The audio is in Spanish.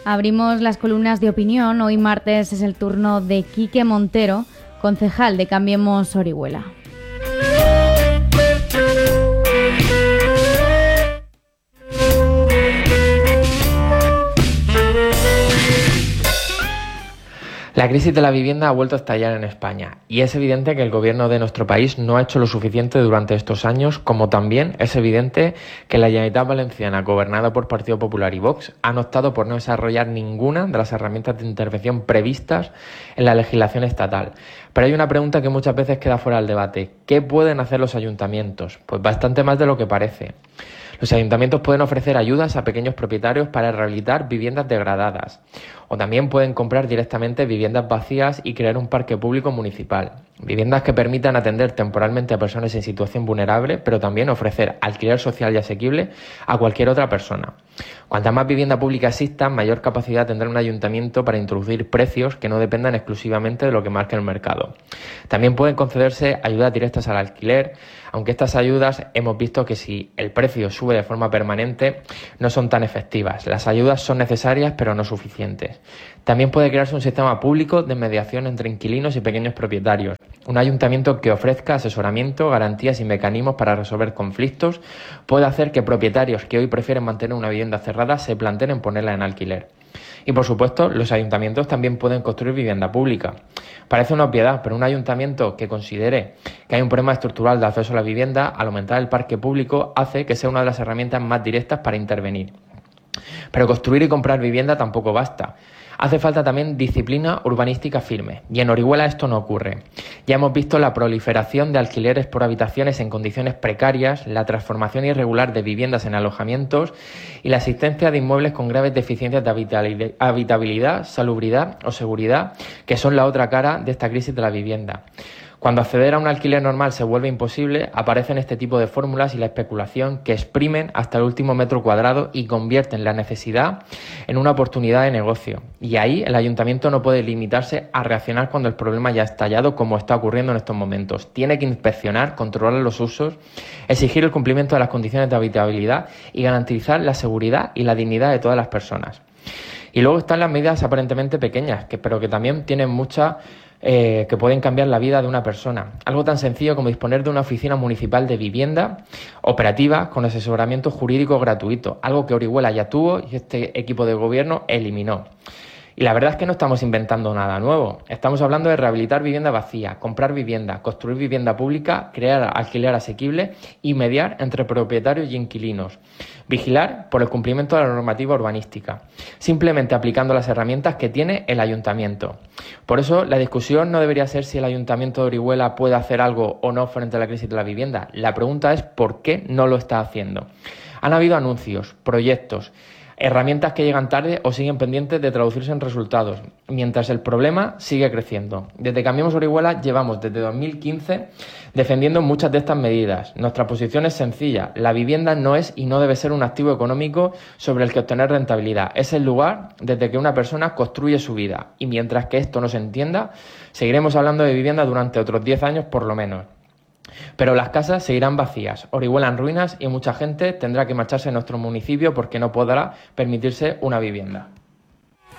Abrimos las columnas de opinión. Hoy martes es el turno de Quique Montero, concejal de Cambiemos Orihuela. La crisis de la vivienda ha vuelto a estallar en España y es evidente que el gobierno de nuestro país no ha hecho lo suficiente durante estos años, como también es evidente que la Generalitat Valenciana, gobernada por Partido Popular y Vox, han optado por no desarrollar ninguna de las herramientas de intervención previstas en la legislación estatal. Pero hay una pregunta que muchas veces queda fuera del debate. ¿Qué pueden hacer los ayuntamientos? Pues bastante más de lo que parece. Los ayuntamientos pueden ofrecer ayudas a pequeños propietarios para rehabilitar viviendas degradadas, o también pueden comprar directamente viviendas vacías y crear un parque público municipal. Viviendas que permitan atender temporalmente a personas en situación vulnerable, pero también ofrecer alquiler social y asequible a cualquier otra persona. Cuanta más vivienda pública exista, mayor capacidad tendrá un ayuntamiento para introducir precios que no dependan exclusivamente de lo que marque el mercado. También pueden concederse ayudas directas al alquiler, aunque estas ayudas hemos visto que si el precio sube de forma permanente no son tan efectivas. Las ayudas son necesarias pero no suficientes. También puede crearse un sistema público de mediación entre inquilinos y pequeños propietarios. Un ayuntamiento que ofrezca asesoramiento, garantías y mecanismos para resolver conflictos puede hacer que propietarios que hoy prefieren mantener una vivienda cerrada se planteen en ponerla en alquiler. Y por supuesto, los ayuntamientos también pueden construir vivienda pública. Parece una obviedad, pero un ayuntamiento que considere que hay un problema estructural de acceso a la vivienda, al aumentar el parque público, hace que sea una de las herramientas más directas para intervenir. Pero construir y comprar vivienda tampoco basta. Hace falta también disciplina urbanística firme, y en Orihuela esto no ocurre. Ya hemos visto la proliferación de alquileres por habitaciones en condiciones precarias, la transformación irregular de viviendas en alojamientos y la existencia de inmuebles con graves deficiencias de habitabilidad, salubridad o seguridad, que son la otra cara de esta crisis de la vivienda. Cuando acceder a un alquiler normal se vuelve imposible, aparecen este tipo de fórmulas y la especulación que exprimen hasta el último metro cuadrado y convierten la necesidad en una oportunidad de negocio. Y ahí el ayuntamiento no puede limitarse a reaccionar cuando el problema ya ha estallado, como está ocurriendo en estos momentos. Tiene que inspeccionar, controlar los usos, exigir el cumplimiento de las condiciones de habitabilidad y garantizar la seguridad y la dignidad de todas las personas. Y luego están las medidas aparentemente pequeñas, pero que también tienen mucha que pueden cambiar la vida de una persona. Algo tan sencillo como disponer de una oficina municipal de vivienda operativa con asesoramiento jurídico gratuito, algo que Orihuela ya tuvo y este equipo de gobierno eliminó. Y la verdad es que no estamos inventando nada nuevo. Estamos hablando de rehabilitar vivienda vacía, comprar vivienda, construir vivienda pública, crear alquiler asequible y mediar entre propietarios y inquilinos. Vigilar por el cumplimiento de la normativa urbanística, simplemente aplicando las herramientas que tiene el ayuntamiento. Por eso la discusión no debería ser si el ayuntamiento de Orihuela puede hacer algo o no frente a la crisis de la vivienda. La pregunta es por qué no lo está haciendo. Han habido anuncios, proyectos, herramientas que llegan tarde o siguen pendientes de traducirse en resultados, mientras el problema sigue creciendo. Desde Cambiemos Orihuela llevamos desde 2015 defendiendo muchas de estas medidas. Nuestra posición es sencilla: la vivienda no es y no debe ser un activo económico sobre el que obtener rentabilidad. Es el lugar desde que una persona construye su vida, y mientras que esto no se entienda, seguiremos hablando de vivienda durante otros 10 años por lo menos. Pero las casas seguirán vacías, Orihuela en ruinas y mucha gente tendrá que marcharse de nuestro municipio porque no podrá permitirse una vivienda.